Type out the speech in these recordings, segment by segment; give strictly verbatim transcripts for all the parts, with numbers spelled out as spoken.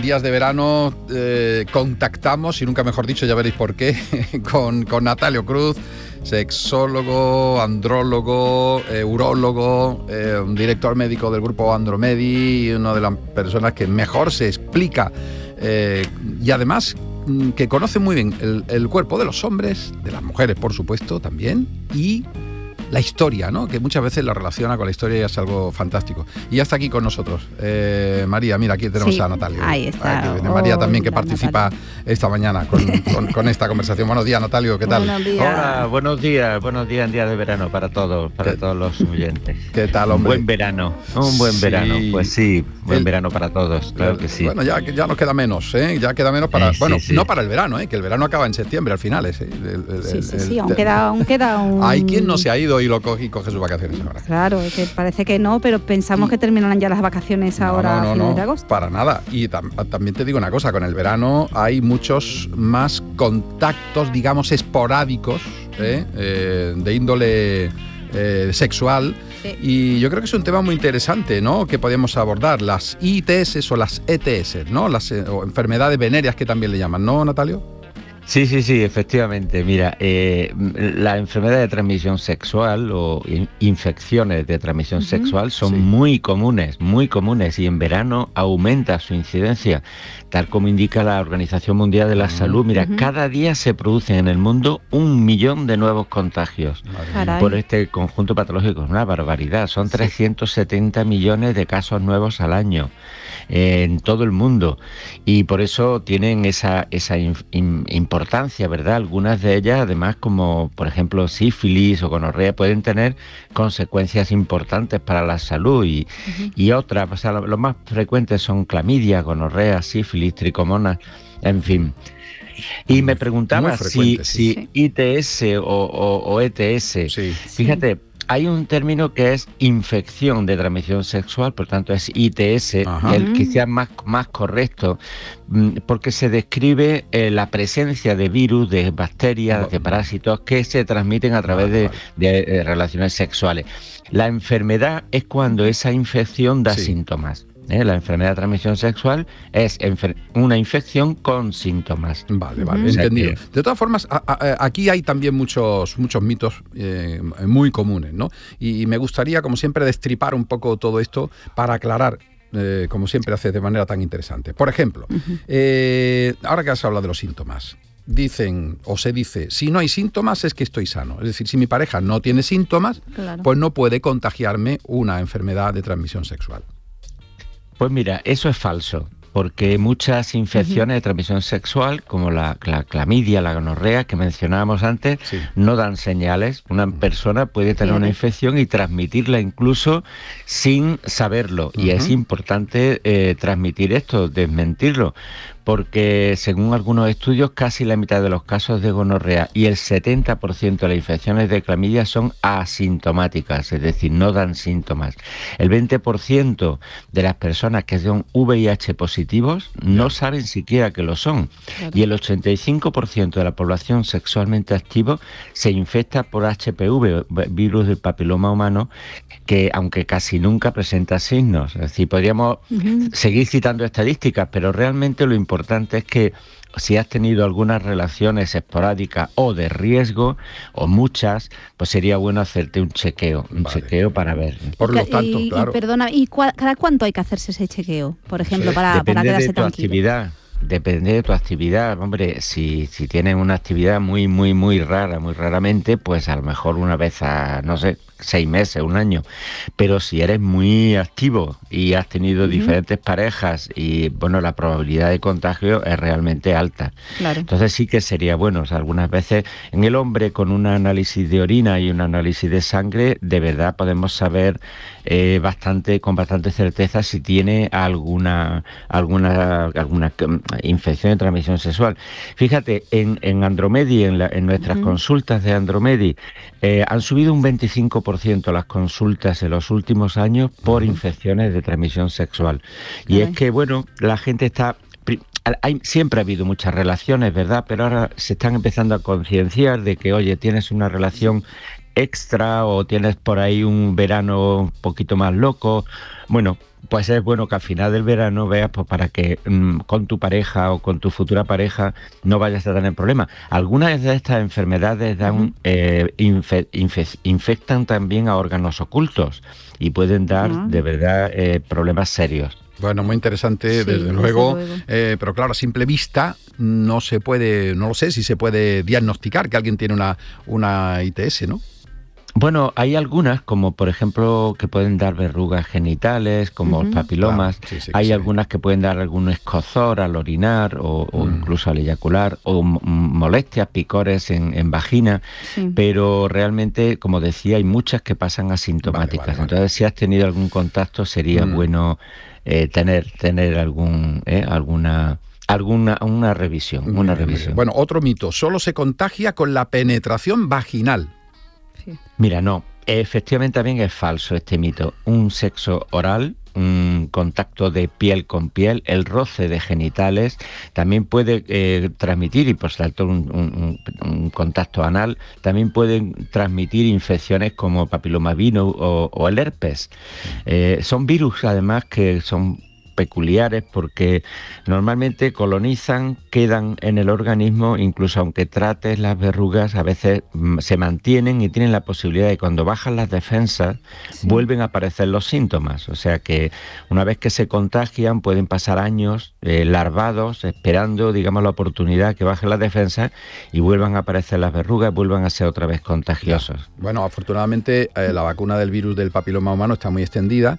en días de verano eh, contactamos, y nunca mejor dicho, ya veréis por qué, con, con Natalio Cruz, sexólogo, andrólogo, eh, urólogo, eh, un director médico del grupo Andromedi, y una de las personas que mejor se explica eh, y además que conoce muy bien el, el cuerpo de los hombres, de las mujeres por supuesto también, y la historia, ¿no? Que muchas veces la relaciona con la historia y es algo fantástico. Y ya está aquí con nosotros. Eh, María, mira, aquí tenemos sí, a Natalio. Ahí está. Aquí María también, que Hola, participa Natalio. esta mañana con, con, con esta conversación. Buenos días, Natalio, ¿qué tal? Buenos días. Hola, buenos días, buenos días en días de verano para todos, para ¿Qué, todos los oyentes. ¿Qué tal, Un hombre? buen verano, un buen Sí. verano, pues sí, buen El, verano para todos, claro que sí. Bueno, ya, ya nos queda menos, ¿eh? Ya queda menos para, Eh, sí, bueno, sí. no para el verano, ¿eh? Que el verano acaba en septiembre, al final, ¿eh? El, el, Sí, sí, el, sí, el, aún queda, aún queda un... Hay quien no se ha ido y lo coge y coge sus vacaciones ahora. Claro, es que parece que no, pero pensamos Y... que terminarán ya las vacaciones ahora no, no, a no, finales no, de agosto. para nada. Y tam también te digo una cosa, con el verano hay muchos más contactos, digamos, esporádicos, ¿eh? Eh, de índole eh, sexual. Sí. Y yo creo que es un tema muy interesante, ¿no? Que podemos abordar, las I T S o las E T S, ¿no? Las eh, o enfermedades venéreas que también le llaman, ¿no, Natalio? Sí, sí, sí, efectivamente. Mira, eh, la enfermedad de transmisión sexual o in infecciones de transmisión uh-huh. sexual son sí. muy comunes, muy comunes, y en verano aumenta su incidencia, tal como indica la Organización Mundial de la uh-huh. Salud. Mira, uh-huh. cada día se producen en el mundo un millón de nuevos contagios Caray. por este conjunto patológico. Es una barbaridad, son sí. trescientos setenta millones de casos nuevos al año eh, en todo el mundo, y por eso tienen esa, esa in, in, importancia, ¿verdad? Algunas de ellas, además, como por ejemplo sífilis o gonorrea, pueden tener consecuencias importantes para la salud, y, uh-huh. y otras, o sea, los más frecuentes son clamidia, gonorrea, sífilis, tricomonas, en fin. Y me preguntaba si, si sí. I T S o, o, o E T S, sí. fíjate, hay un término que es infección de transmisión sexual, por tanto es I T S, Ajá. el quizás más, más correcto, porque se describe eh, la presencia de virus, de bacterias, de parásitos que se transmiten a través de, de, de relaciones sexuales. La enfermedad es cuando esa infección da sí. síntomas. ¿Eh? La enfermedad de transmisión sexual es enfer una infección con síntomas. Vale, vale, o sea, entendido. Que... De todas formas, a, a, aquí hay también muchos, muchos mitos eh, muy comunes, ¿no? Y, y me gustaría, como siempre, destripar un poco todo esto para aclarar, eh, como siempre hace de manera tan interesante. Por ejemplo, uh-huh. eh, ahora que has hablado de los síntomas, dicen o se dice, si no hay síntomas es que estoy sano. Es decir, si mi pareja no tiene síntomas, claro. pues no puede contagiarme una enfermedad de transmisión sexual. Pues mira, eso es falso, porque muchas infecciones uh-huh. de transmisión sexual, como la, la clamidia, la gonorrea que mencionábamos antes, sí. no dan señales. Una uh-huh. persona puede tener uh-huh. una infección y transmitirla incluso sin saberlo. Uh-huh. Y es importante eh, transmitir esto, desmentirlo, porque según algunos estudios casi la mitad de los casos de gonorrea y el setenta por ciento de las infecciones de clamidia son asintomáticas, es decir, no dan síntomas. El veinte por ciento de las personas que son V I H positivos no saben siquiera que lo son, claro. y el ochenta y cinco por ciento de la población sexualmente activa se infecta por H P V, virus del papiloma humano, que aunque casi nunca presenta signos. Es decir, podríamos uh-huh. seguir citando estadísticas, pero realmente lo importante importante es que si has tenido algunas relaciones esporádicas o de riesgo, o muchas, pues sería bueno hacerte un chequeo, un vale. chequeo para ver. Por lo tanto, y, claro. Y perdona, ¿y cua, cada cuánto hay que hacerse ese chequeo? Por ejemplo, sí. para, Depende para quedarse de tu tranquilo. actividad. Depende de tu actividad, hombre, si, si tienes una actividad muy, muy, muy rara, muy raramente, pues a lo mejor una vez a, no sé, seis meses, un año. Pero si eres muy activo y has tenido uh-huh. diferentes parejas y, bueno, la probabilidad de contagio es realmente alta. Claro. Entonces sí que sería bueno, o sea, algunas veces en el hombre con un análisis de orina y un análisis de sangre, de verdad podemos saber eh, bastante, con bastante certeza si tiene alguna, alguna, alguna infección de transmisión sexual. Fíjate, en, en Andromedi, en, la, en nuestras uh-huh. consultas de Andromedi, eh, han subido un veinticinco por ciento las consultas en los últimos años por uh-huh. infecciones de transmisión sexual. Y uh-huh. es que, bueno, la gente está... Hay, siempre ha habido muchas relaciones, ¿verdad? Pero ahora se están empezando a concienciar de que, oye, tienes una relación extra o tienes por ahí un verano un poquito más loco. Bueno, pues es bueno que al final del verano veas, pues para que mmm, con tu pareja o con tu futura pareja no vayas a tener problemas. Algunas de estas enfermedades dan, uh-huh. eh, infe, infe, infectan también a órganos ocultos y pueden dar uh-huh. de verdad eh, problemas serios. Bueno, muy interesante, sí, desde luego, desde luego. Eh, pero claro, a simple vista no se puede, no lo sé si se puede diagnosticar que alguien tiene una, una I T S, ¿no? Bueno, hay algunas, como por ejemplo, que pueden dar verrugas genitales, como uh-huh. papilomas. Claro, sí, sí, hay sí. algunas que pueden dar algún escozor al orinar o, o mm. incluso al eyacular, o m- molestias, picores en, en vagina. Sí. Pero realmente, como decía, hay muchas que pasan asintomáticas. Vale, vale, vale. Entonces, si has tenido algún contacto, sería mm. bueno eh, tener, tener algún, eh, alguna... alguna una revisión, una bien, revisión. Bueno, otro mito, solo se contagia con la penetración vaginal. Sí. Mira, no, efectivamente también es falso este mito. Un sexo oral, un contacto de piel con piel, el roce de genitales, también puede eh, transmitir, y por tanto un, un, un contacto anal, también pueden transmitir infecciones como papilomavirus o, o el herpes. Eh, son virus además que son peculiares porque normalmente colonizan, quedan en el organismo, incluso aunque trates las verrugas, a veces mm, se mantienen y tienen la posibilidad de cuando bajan las defensas, sí. vuelven a aparecer los síntomas. O sea que una vez que se contagian pueden pasar años eh, larvados, esperando, digamos, la oportunidad que bajen las defensas y vuelvan a aparecer las verrugas, vuelvan a ser otra vez contagiosos. Ya. Bueno, afortunadamente eh, la vacuna del virus del papiloma humano está muy extendida.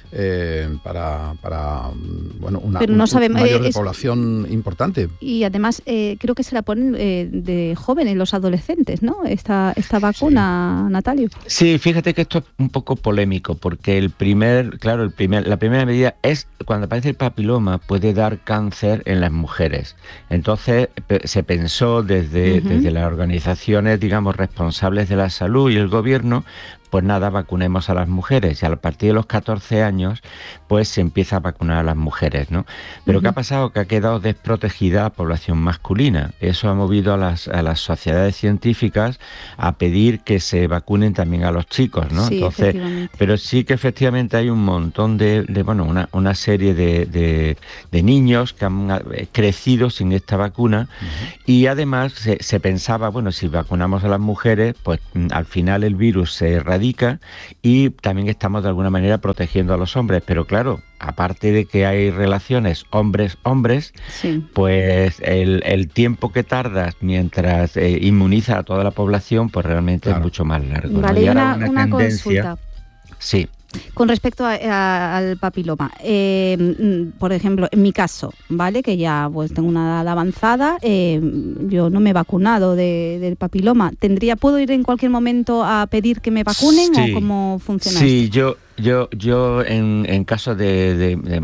Eh, para, para bueno, una, Pero no un, sabemos, un mayor eh, de es, población importante. Y además eh, creo que se la ponen eh, de jóvenes, los adolescentes, ¿no? Esta, esta vacuna, sí. Natalio. Sí, fíjate que esto es un poco polémico, porque el primer, claro, el primer, la primera medida es cuando aparece el papiloma puede dar cáncer en las mujeres. Entonces se pensó desde, uh-huh. desde las organizaciones, digamos, responsables de la salud y el gobierno, pues nada, vacunemos a las mujeres, y a partir de los catorce años pues se empieza a vacunar a las mujeres, ¿no? Pero uh-huh. ¿qué ha pasado? Que ha quedado desprotegida la población masculina. Eso ha movido a las, a las sociedades científicas a pedir que se vacunen también a los chicos, ¿no? Sí, entonces, pero sí que efectivamente hay un montón de, de bueno, una, una serie de, de, de niños que han crecido sin esta vacuna uh-huh. y además se, se pensaba, bueno, si vacunamos a las mujeres, pues al final el virus se erradica y también estamos de alguna manera protegiendo a los hombres, pero claro, aparte de que hay relaciones hombres-hombres, sí. pues el, el tiempo que tardas mientras eh, inmuniza a toda la población, pues realmente claro. es mucho más largo. Vale, ¿no? Y una, una, una tendencia, consulta. Sí. Con respecto a, a, al papiloma, eh, por ejemplo, en mi caso, ¿vale? Que ya pues tengo una edad avanzada, eh, yo no me he vacunado de, del papiloma. ¿Tendría, puedo ir en cualquier momento a pedir que me vacunen sí. o cómo funciona sí, esto? yo Yo, yo en, en caso de, de, de,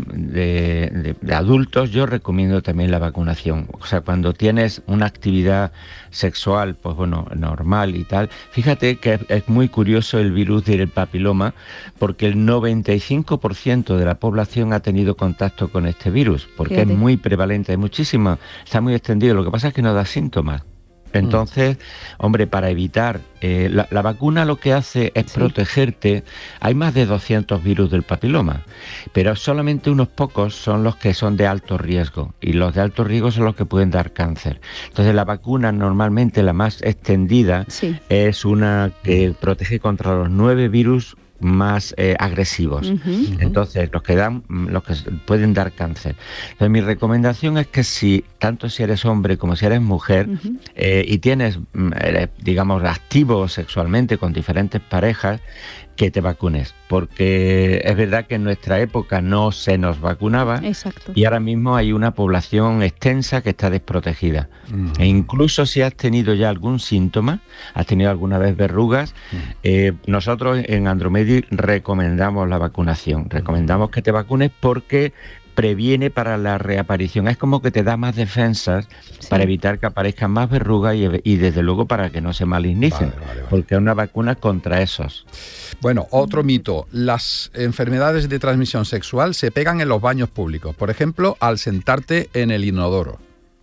de, de adultos, yo recomiendo también la vacunación. O sea, cuando tienes una actividad sexual, pues bueno, normal y tal, fíjate que es, es muy curioso el virus del papiloma, porque el noventa y cinco por ciento de la población ha tenido contacto con este virus, porque fíjate. Es muy prevalente, es muchísimo, está muy extendido. Lo que pasa es que no da síntomas. Entonces, hombre, para evitar, eh, la, la vacuna lo que hace es sí. protegerte. Hay más de doscientos virus del papiloma, pero solamente unos pocos son los que son de alto riesgo, y los de alto riesgo son los que pueden dar cáncer. Entonces, la vacuna normalmente la más extendida sí. es una que protege contra los nueve virus más eh, agresivos. Uh-huh. Entonces, los que dan, los que pueden dar cáncer. Entonces, mi recomendación es que si, tanto si eres hombre como si eres mujer, uh-huh. eh, y tienes, eres, digamos, activo sexualmente con diferentes parejas, que te vacunes, porque es verdad que en nuestra época no se nos vacunaba. Exacto. Y ahora mismo hay una población extensa que está desprotegida. Uh-huh. E incluso si has tenido ya algún síntoma, has tenido alguna vez verrugas, uh-huh. eh, nosotros en Andromedi recomendamos la vacunación, recomendamos que te vacunes porque previene para la reaparición, es como que te da más defensas sí. para evitar que aparezcan más verrugas y, y desde luego para que no se malignicen, vale, vale, vale. porque es una vacuna contra esos. Bueno, otro mito, las enfermedades de transmisión sexual se pegan en los baños públicos, por ejemplo, al sentarte en el inodoro.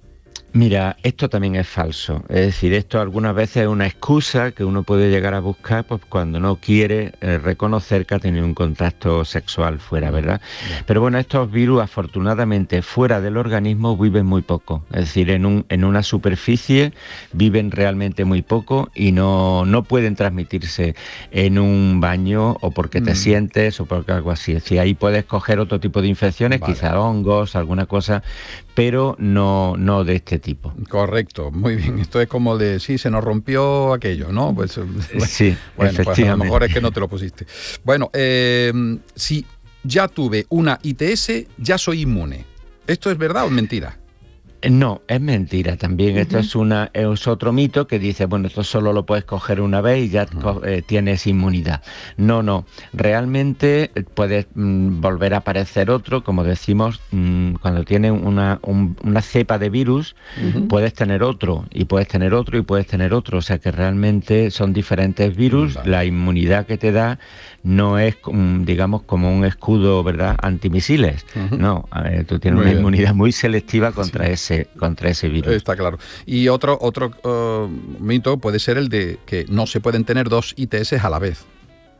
Mira, esto también es falso. Es decir, esto algunas veces es una excusa que uno puede llegar a buscar pues, cuando no quiere eh, reconocer que ha tenido un contacto sexual fuera, ¿verdad? Yeah. Pero bueno, estos virus afortunadamente fuera del organismo viven muy poco. Es decir, en, un, en una superficie viven realmente muy poco y no, no pueden transmitirse en un baño o porque te mm. sientes o porque algo así. Es decir, ahí puedes coger otro tipo de infecciones, vale. quizá hongos, alguna cosa, pero no, no de este tipo. Correcto, muy bien. Esto es como de, sí, se nos rompió aquello, ¿no? Pues, sí, bueno, pues a lo mejor es que no te lo pusiste. Bueno, eh, si ya tuve una I T S, ya soy inmune. ¿Esto es verdad o es mentira? No, es mentira también. Uh-huh. Esto es una es otro mito que dice, bueno, esto solo lo puedes coger una vez y ya uh-huh. eh, tienes inmunidad. No, no. Realmente puedes mm, volver a aparecer otro, como decimos, mm, cuando tienes una, un, una cepa de virus, uh-huh. puedes tener otro, y puedes tener otro, y puedes tener otro. O sea que realmente son diferentes virus. Vale. La inmunidad que te da no es, digamos, como un escudo, ¿verdad?, antimisiles. Uh-huh. No, a ver, tú tienes muy una bien. inmunidad muy selectiva contra sí. ese contra ese virus. Está claro. Y otro otro uh, mito puede ser el de que no se pueden tener dos I T S a la vez.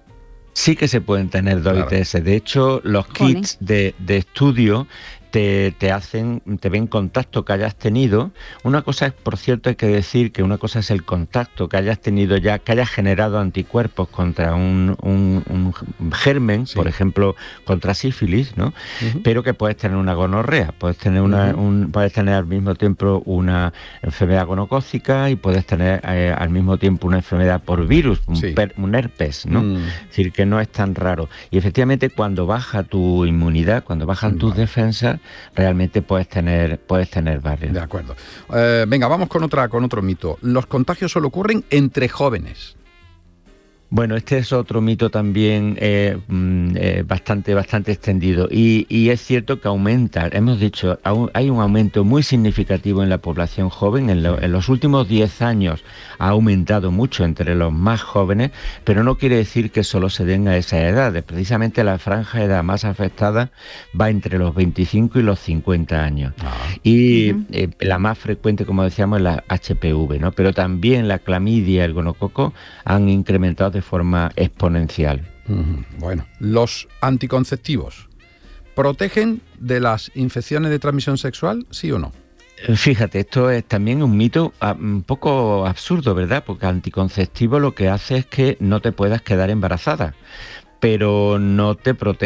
Sí que se pueden tener dos claro. I T S. De hecho, los Joder. kits de, de estudio te, te hacen, te ven contacto que hayas tenido. Una cosa es, por cierto, hay que decir que una cosa es el contacto que hayas tenido ya, que hayas generado anticuerpos contra un, un, un germen, sí. por ejemplo, contra sífilis, ¿no? Uh-huh. Pero que puedes tener una gonorrea, puedes tener una, uh-huh. un, puedes tener al mismo tiempo una enfermedad gonocócica y puedes tener eh, al mismo tiempo una enfermedad por virus, un, sí. per, un herpes, ¿no? Uh-huh. Es decir, que no es tan raro. Y efectivamente, cuando baja tu inmunidad, cuando bajan uh-huh. tus defensas, realmente puedes tener puedes tener varios. De acuerdo. Eh, venga, vamos con otra con otro mito. Los contagios solo ocurren entre jóvenes. Bueno, este es otro mito también eh, eh, bastante bastante extendido y, y es cierto que aumenta, hemos dicho, hay un aumento muy significativo en la población joven, en, lo, en los últimos diez años ha aumentado mucho entre los más jóvenes, pero no quiere decir que solo se den a esa edad, precisamente la franja de edad más afectada va entre los veinticinco y los cincuenta años. Ah. Y uh-huh. eh, la más frecuente, como decíamos, es la H P V, ¿no? Pero también la clamidia y el gonococo han incrementado de forma exponencial. Uh-huh. Bueno, los anticonceptivos, ¿protegen de las infecciones de transmisión sexual, sí o no? Fíjate, esto es también un mito un poco absurdo, ¿verdad? Porque anticonceptivo lo que hace es que no te puedas quedar embarazada, pero no te protege.